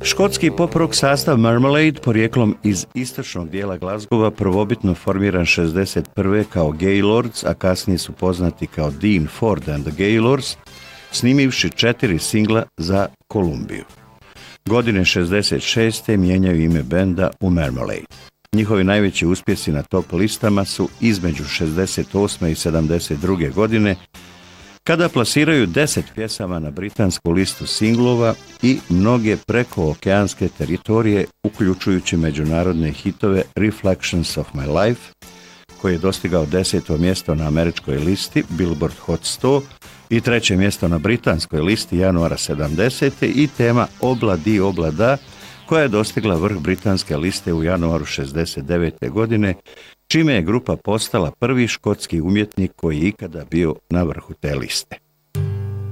Škotski pop rock sastav Marmalade, porijeklom iz istočnog dijela Glasgowa, prvobitno formiran 61. kao Gaylords, a kasnije su poznati kao Dean Ford and the Gaylords, snimivši 4 singla za Kolumbiju. Godine 66. mijenjaju ime benda u Marmalade. Njihovi najveći uspjesi na top listama su između 68. i 72. godine, kada plasiraju 10 pjesama na britansku listu singlova i mnoge prekookeanske teritorije, uključujući međunarodne hitove Reflections of My Life, koji je dostigao 10. mjesto na američkoj listi Billboard Hot 100 i 3. mjesto na britanskoj listi januara 70. i tema Obla di obla da, koja je dostigla vrh britanske liste u januaru 69. godine, čime je grupa postala prvi škotski umjetnik koji je ikada bio na vrhu te liste.